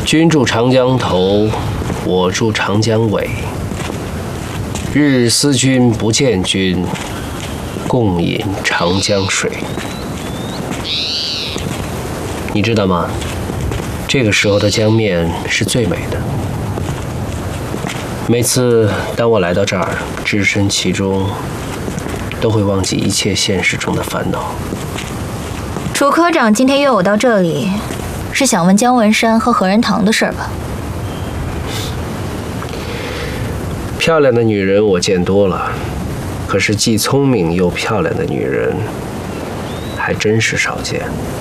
君住长江头，我住长江尾。日日思君不见君，共饮长江水。你知道吗？这个时候的江面是最美的。每次当我来到这儿，置身其中，都会忘记一切现实中的烦恼。 楚科长今天约我到这里，是想问姜文山和何仁堂的事儿吧？ 漂亮的女人我见多了，可是既聪明又漂亮的女人，还真是少见。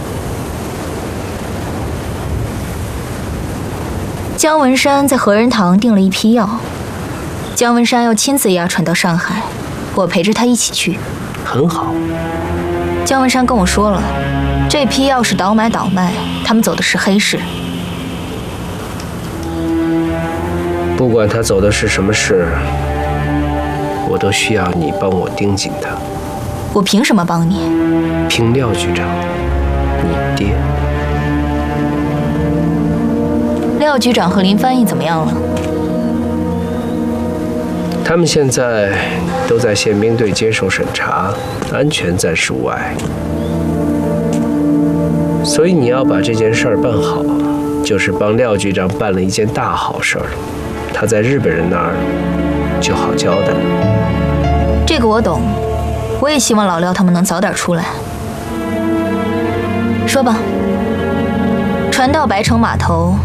姜文山在何仁堂订了一批药，姜文山要亲自押传到上海，我陪着他一起去。 很好。 姜文山跟我说了，这批药是倒买倒卖，他们走的是黑市。 不管他走的是什么事，我都需要你帮我盯紧他。 我凭什么帮你？ 凭廖局长，你爹。 廖局长和林翻译怎么样了？ 他们现在都在宪兵队接受审查，安全暂时无碍。所以你要把这件事儿办好，就是帮廖局长办了一件大好事儿，他在日本人那儿就好交代。 这个我懂，我也希望老廖他们能早点出来。说吧，船到白城码头